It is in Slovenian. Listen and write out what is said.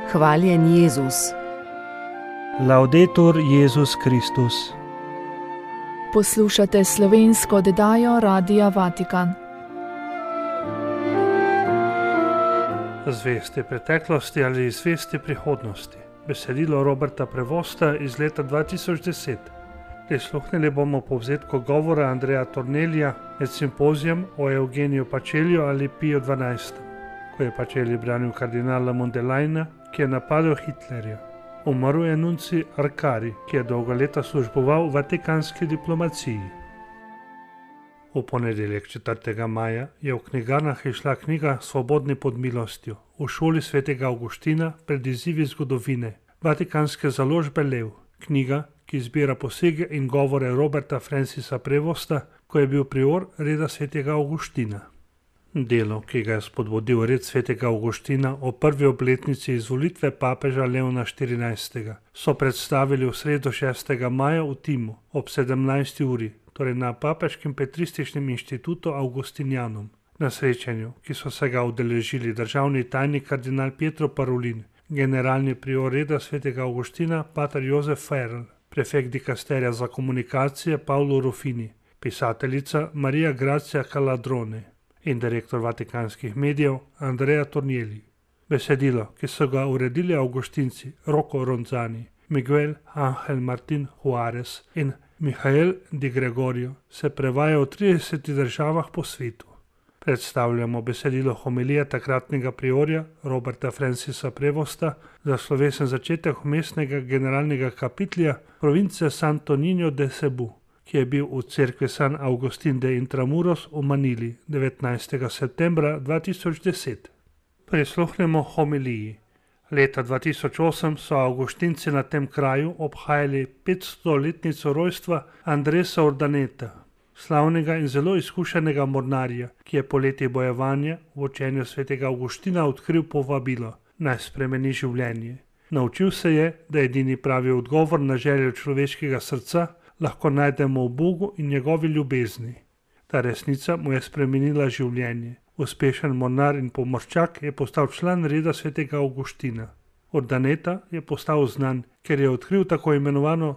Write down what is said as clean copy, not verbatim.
Hvaljen Jezus. Laudetur Jezus Kristus. Poslušate slovensko oddajo Radia Vatikan. Zvesti preteklosti ali zvesti prihodnosti. Besedilo Roberta Prevosta iz leta 2010. Prisluhnili bomo povzetku govora Andreja Tornelija med simpozijem o Eugeniju Paceliju ali Piju XII, ko je Pacelli branil kardinala Mondelaina, ki je napadel Hitlerja. Umrl je nunci Arcari, ki je dolgo leta služboval v vatikanski diplomaciji. V ponedeljek 4. maja je v knjigarnah izšla knjiga Svobodni pod milostjo v šoli svetega Avguština pred izzivi zgodovine, vatikanske založbe Lev, knjiga, ki zbira posege in govore Roberta Francisa Prevosta, ko je bil prior reda svetega Avguština. Delo, ki ga je spodbudil red svetega Avguština o prvi obletnici izvolitve papeža Leona XIV., so predstavili v sredo 6. maja v Timu ob 17. uri, torej na Papeškem Petrističnem inštitutu Augustinianum. Na srečanju, ki so se ga udeležili državni tajnik kardinal Pietro Parolin, generalni prior reda svetega Avguština pater Jozef Ferl, prefekt dikasterija za komunikacije Paolo Ruffini, pisateljica Maria Grazia Caladrone in direktor vatikanskih medijev Andrea Tornelli. Besedilo, ki so ga uredili avguštinci Rocco Ronzani, Miguel Ángel Martín Juárez in Michael Di Gregorio, se prevaja v 30 državah po svetu. Predstavljamo besedilo homilije takratnega priorja Roberta Francisa Prevosta za slovesen začetek mestnega generalnega kapitlja province Santo Niño de Cebu, ki je bil v cerkvi San Agustín de Intramuros v Manili 19. septembra 2010. Prisluhnemo homiliji. Leta 2008 so avguštinci na tem kraju obhajali 500-letnico rojstva Andresa Urdaneta, slavnega in zelo izkušenega mornarja, ki je po letih bojevanja v učenju svetega Avguština odkril povabilo, naj spremeni življenje. Naučil se je, da edini pravi odgovor na željo človeškega srca lahko najdemo v Bogu in njegovi ljubezni. Ta resnica mu je spremenila življenje. Uspešen mornar in pomorščak je postal član reda svetega Avguština. Urdaneta je postal znan, ker je odkril tako imenovano